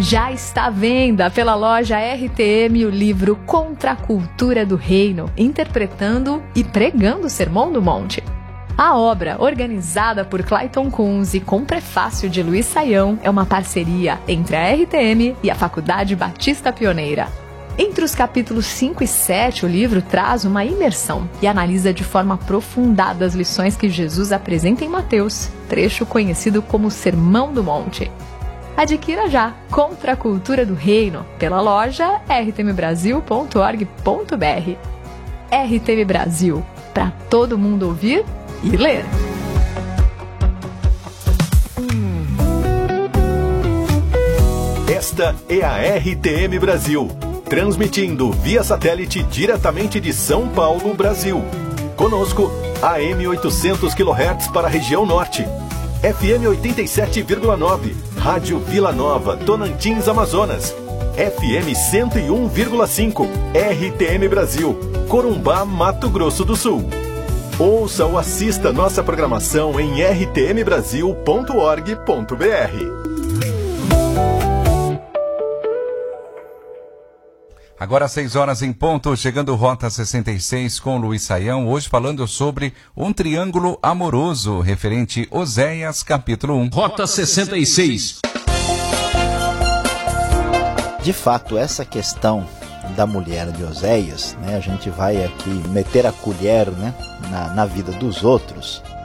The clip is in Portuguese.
Já está à venda pela loja RTM o livro Contra a Cultura do Reino, interpretando e pregando o Sermão do Monte. A obra, organizada por Clayton Kunz e com prefácio de Luiz Saião, é uma parceria entre a RTM e a Faculdade Batista Pioneira. Entre os capítulos 5 e 7, o livro traz uma imersão e analisa de forma aprofundada as lições que Jesus apresenta em Mateus, trecho conhecido como Sermão do Monte. Adquira já Contra a Cultura do Reino pela loja rtmbrasil.org.br. RTM Brasil, para todo mundo ouvir e ler. Esta é a RTM Brasil, transmitindo via satélite diretamente de São Paulo, Brasil. Conosco, AM 800 kHz para a região norte, FM 87,9, Rádio Vila Nova, Tonantins, Amazonas, FM 101,5, RTM Brasil, Corumbá, Mato Grosso do Sul. Ouça ou assista nossa programação em rtmbrasil.org.br. Agora 6 horas em ponto, chegando Rota 66 com Luiz Saião, hoje falando sobre um triângulo amoroso, referente Oséias, capítulo 1. Rota 66. De fato, essa questão da mulher de Oséias, né, a gente vai aqui meter a colher, né, na vida dos outros,